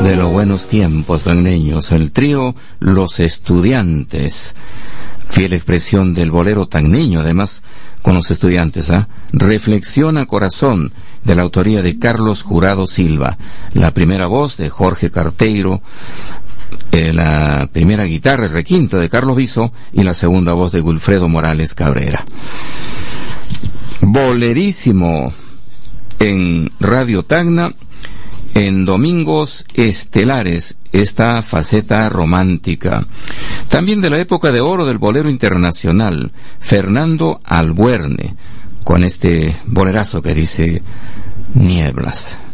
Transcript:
de los buenos tiempos tagneños, el trío Los Estudiantes, fiel expresión del bolero tagneño, además con los estudiantes, Reflexiona Corazón, de la autoría de Carlos Jurado Silva, la primera voz de Jorge Carteiro, la primera guitarra, el requinto de Carlos Viso, y la segunda voz de Wilfredo Morales Cabrera. Bolerísimo en Radio Tacna, en Domingos Estelares, esta faceta romántica. También de la época de oro del bolero internacional, Fernando Albuerne, con este bolerazo que dice Nieblas.